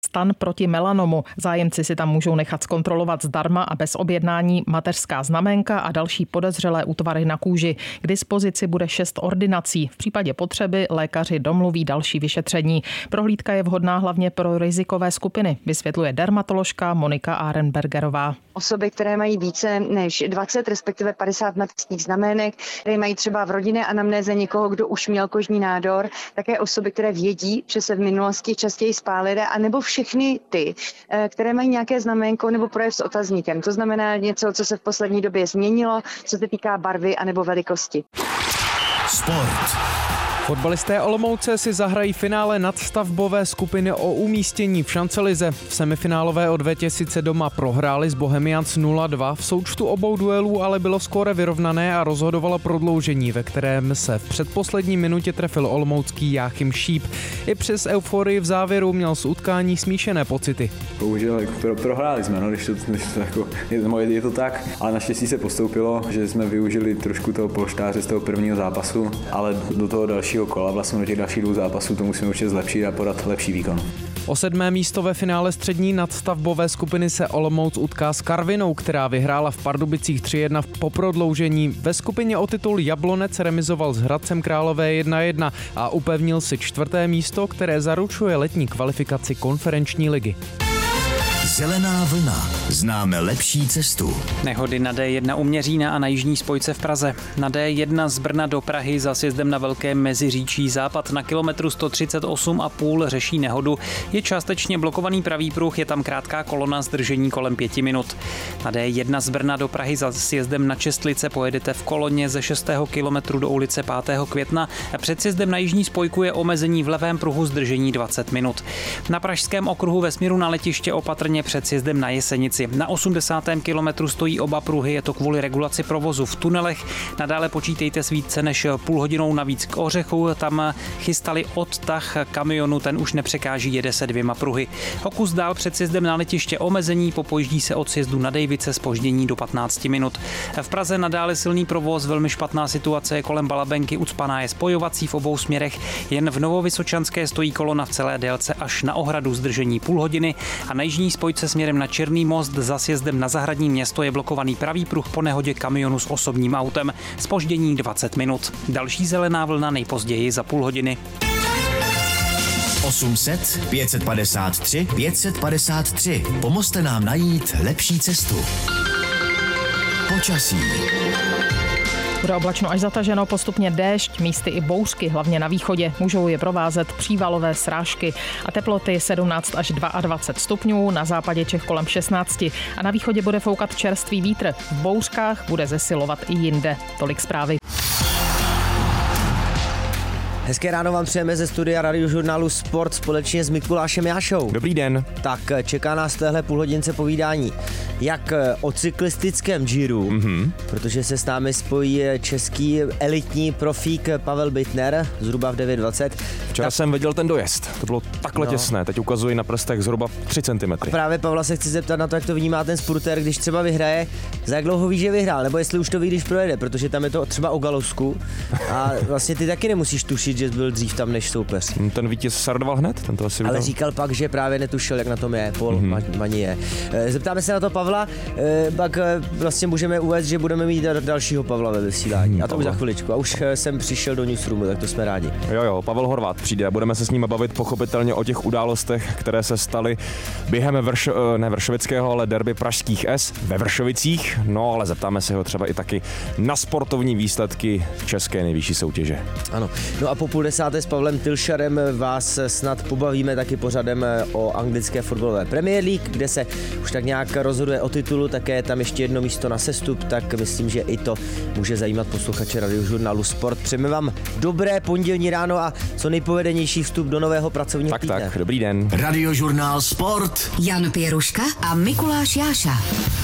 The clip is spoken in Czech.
Stan proti melanomu. Zájemci si tam můžou nechat zkontrolovat zdarma a bez objednání mateřská znaménka a další podezřelé útvary na kůži. K dispozici bude 6 ordinací. V případě potřeby lékaři domluví další vyšetření. Prohlídka je vhodná hlavně pro rizikové skupiny, vysvětluje dermatoložka Monika Arenbergerová. Osoby, které mají více než 20, respektive 50 mateřských znamének, které mají třeba v rodinné anamnéze někoho, kdo už měl kožní nádor, také osoby, které vědí, že se v minulosti častěji spálily, anebo všechny ty, které mají nějaké znaménko nebo projev s otazníkem. To znamená něco, co se v poslední době změnilo, co se týká barvy anebo velikosti. Sport. Fotbalisté Olomouce si zahrají finále nadstavbové skupiny o umístění v šancelize. V semifinálové odvetě sice doma prohráli s Bohemians 0-2, v součtu obou duelů ale bylo skóre vyrovnané a rozhodovalo prodloužení, ve kterém se v předposlední minutě trefil olomoucký Jáchym Šíp. I přes euforii v závěru měl z utkání smíšené pocity. Bohužel prohráli jsme, je to tak, ale naštěstí se postoupilo, že jsme využili trošku toho polštáře z toho prvního zápasu, ale do toho dalšího kola, vlastně do těch dalších 2 zápasů to musíme určitě zlepšit a podat lepší výkon. O 7. místo ve finále střední nadstavbové skupiny se Olomouc utká s Karvinou, která vyhrála v Pardubicích 3-1 po prodloužení. Ve skupině o titul Jablonec remizoval s Hradcem Králové 1-1 a upevnil si 4. místo, které zaručuje letní kvalifikaci konferenční ligy. Zelená vlna. Známe lepší cestu. Nehody na D1 u Měřína a na jižní spojce v Praze. Na D1 z Brna do Prahy za sjezdem na Velkém Meziříčí západ na kilometru 138,5 řeší nehodu. Je částečně blokovaný pravý pruh, je tam krátká kolona, zdržení kolem 5 minut. Na D1 z Brna do Prahy za sjezdem na Čestlice pojedete v koloně ze 6. kilometru do ulice 5. května. Před sjezdem na jižní spojku je omezení v levém pruhu, zdržení 20 minut. Na pražském okruhu ve směru na letiště opatrně před sjezdem na Jesenici. Na 80. kilometru stojí oba pruhy, je to kvůli regulaci provozu v tunelech. Nadále počítejte s více než půl hodinou navíc k Ořechu. Tam chystali odtah kamionu, ten už nepřekáží, jede se 2 pruhy. O kus dál před sjezdem na letiště omezení, popojíždí se od sjezdu na Dejvice zpoždění do 15 minut. V Praze nadále silný provoz, velmi špatná situace je kolem Balabenky, ucpaná je spojovací v obou směrech. Jen v Novovysočanské stojí kolona v celé délce až na Ohradu, zdržení půl hodiny a na jižní spojce směrem na Černý most za sjezdem na Zahradní Město je blokovaný pravý pruh po nehodě kamionu s osobním autem. Zpoždění 20 minut. Další zelená vlna nejpozději za půl hodiny. 800 553 553. Pomozte nám najít lepší cestu. Počasí. Bude oblačno až zataženo, postupně déšť, místy i bouřky, hlavně na východě. Můžou je provázet přívalové srážky a teploty 17 až 22 stupňů, na západě Čech kolem 16 a na východě bude foukat čerstvý vítr. V bouřkách bude zesilovat i jinde. Tolik zprávy. Hezké ráno vám přejeme ze studia Radiožurnálu Sport společně s Mikulášem Jášou. Dobrý den. Tak čeká nás téhle půlhodince povídání jak o cyklistickém Giro, protože se s námi spojí český elitní profík Pavel Bittner zhruba v 9:20. Včera jsem viděl ten dojezd, to bylo takhle těsné, teď ukazuji na prstech zhruba 3 cm. Právě Pavla se chci zeptat na to, jak to vnímá ten spurter, když třeba vyhraje, za jak dlouho ví, že vyhrál, nebo jestli už to ví, když projede, protože tam je to třeba o Galosku a vlastně ty taky nemusíš tušit, že byl dřív tam než soupeř. Ten vítěz startoval hned? Ten to asi ale říkal pak, že právě netušil, jak na tom je Paul Magnier. Zeptáme se na to Pavla, pak vlastně můžeme uvést, že budeme mít dalšího Pavla ve vysílání. A to už za chviličku. A už jsem přišel do newsroomu, tak to jsme rádi. Jo, Pavel Horvát přijde a budeme se s ním bavit pochopitelně o těch událostech, které se staly během vršovického, ale derby pražských S ve Vršovicích. No, ale zeptáme se ho třeba i taky na sportovní výsledky české nejvyšší soutěže. Ano. No a po 9:30 s Pavlem Tilšarem vás snad pobavíme taky pořadem o anglické fotbalové Premier League, kde se už tak nějak rozhoduje o titulu, také je tam ještě jedno místo na sestup, tak myslím, že i to může zajímat posluchače Radiožurnálu Sport. Přejeme vám dobré pondělní ráno a co nejpovedenější vstup do nového pracovního týdne. Tak, dobrý den. Radiožurnál Sport. Jan Pěruška a Mikuláš Jáša.